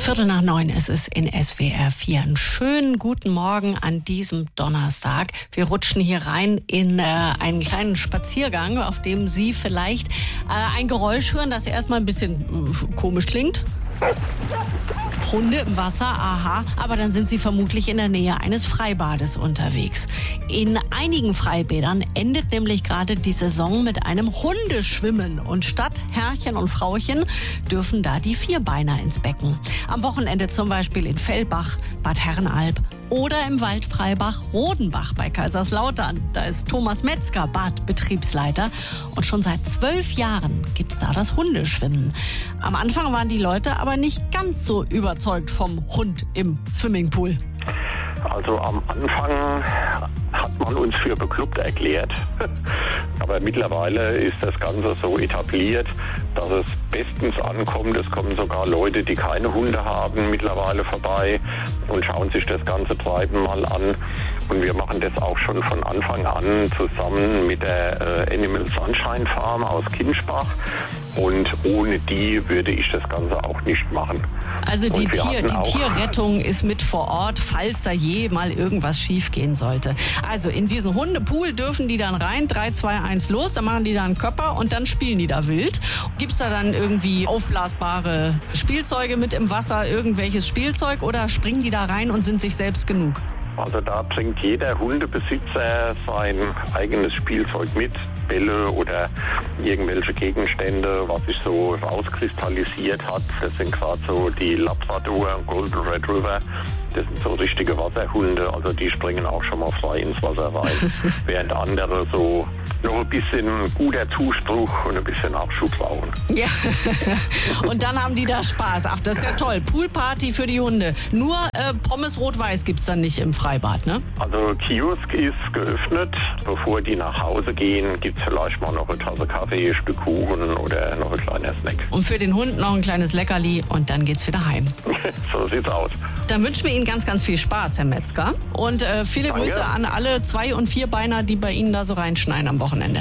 8:45 ist es in SWR 4. Einen schönen guten Morgen an diesem Donnerstag. Wir rutschen hier rein in einen kleinen Spaziergang, auf dem Sie vielleicht ein Geräusch hören, das erstmal ein bisschen komisch klingt. Hunde im Wasser, aha, aber dann sind Sie vermutlich in der Nähe eines Freibades unterwegs. In einigen Freibädern endet nämlich gerade die Saison mit einem Hundeschwimmen und statt Herrchen und Frauchen dürfen da die Vierbeiner ins Becken. Am Wochenende zum Beispiel in Fellbach, Bad Herrenalb oder im Waldfreibach Rodenbach bei Kaiserslautern. Da ist Thomas Metzger Badbetriebsleiter und schon seit 12 Jahren gibt's da das Hundeschwimmen. Am Anfang waren die Leute aber nicht ganz so überzeugt vom Hund im Swimmingpool. Also am Anfang hat man uns für bekloppt erklärt, aber mittlerweile ist das Ganze so etabliert, dass es bestens ankommt. Es kommen sogar Leute, die keine Hunde haben, mittlerweile vorbei und schauen sich das ganze Treiben mal an. Und wir machen das auch schon von Anfang an zusammen mit der Animal Sunshine Farm aus Kinschbach. Und ohne die würde ich das Ganze auch nicht machen. Also die Tierrettung ist mit vor Ort, falls da je mal irgendwas schief gehen sollte. Also in diesen Hundepool dürfen die dann rein, 3, 2, 1 los, dann machen die da einen Körper und dann spielen die da wild. Gibt's da dann irgendwie aufblasbare Spielzeuge mit im Wasser, irgendwelches Spielzeug oder springen die da rein und sind sich selbst genug? Also da bringt jeder Hundebesitzer sein eigenes Spielzeug mit, Bälle oder irgendwelche Gegenstände, was sich so rauskristallisiert hat. Das sind gerade so die Labrador und Golden Retriever. Das sind so richtige Wasserhunde, also die springen auch schon mal frei ins Wasser rein. Während andere so noch ein bisschen guter Zuspruch und ein bisschen Abschub brauchen. Ja, und dann haben die da Spaß. Ach, das ist ja toll. Poolparty für die Hunde. Nur Pommes Rot-Weiß gibt's dann nicht im Freibad, ne? Also Kiosk ist geöffnet. Bevor die nach Hause gehen, gibt's vielleicht mal noch eine Tasse Kaffee, ein Stück Kuchen oder noch ein kleiner Snack. Und für den Hund noch ein kleines Leckerli und dann geht's wieder heim. So sieht's aus. Dann wünschen wir Ihnen ganz, ganz viel Spaß, Herr Metzger. Und viele Danke. Grüße an alle 2- und 4-Beiner, die bei Ihnen da so reinschneiden am Wochenende.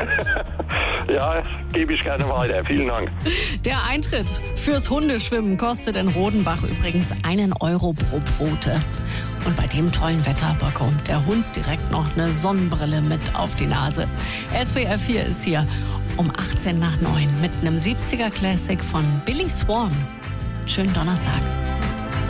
Ja, gebe ich gerne weiter. Vielen Dank. Der Eintritt fürs Hundeschwimmen kostet in Rodenbach übrigens 1 Euro pro Pfote. Und bei dem tollen Wetter bekommt der Hund direkt noch eine Sonnenbrille mit auf die Nase. SWR 4 ist hier um 8:10 nach 9 mit einem 70er Classic von Billy Swan. Schönen Donnerstag.